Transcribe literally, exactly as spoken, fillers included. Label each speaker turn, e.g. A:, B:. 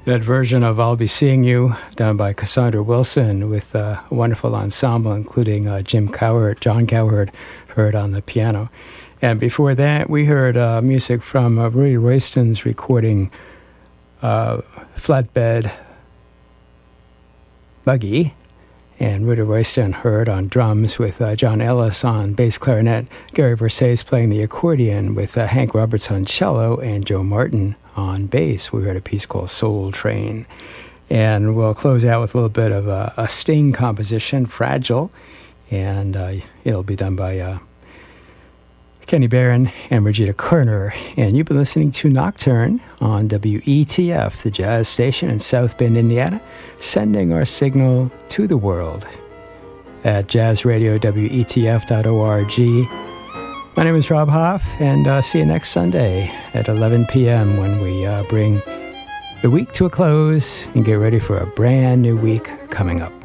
A: That version of I'll Be Seeing You, done by Cassandra Wilson with a wonderful ensemble, including uh, Jim Cowherd, John Cowherd, heard on the piano. And before that, we heard uh, music from uh, Rudy Royston's recording uh, Flatbed Buggy. And Rudy Royston heard on drums with uh, John Ellis on bass clarinet, Gary Versace playing the accordion with uh, Hank Roberts on cello, and Joe Martin on bass. We heard a piece called Soul Train. And we'll close out with a little bit of a, a Sting composition, Fragile, and uh, it'll be done by uh, Kenny Barron and Regina Kerner. And you've been listening to Nocturne on W E T F, the jazz station in South Bend, Indiana, sending our signal to the world at jazz radio W E T F dot org. My name is Rob Hoff, and uh, see you next Sunday at eleven p.m. when we uh, bring the week to a close and get ready for a brand new week coming up.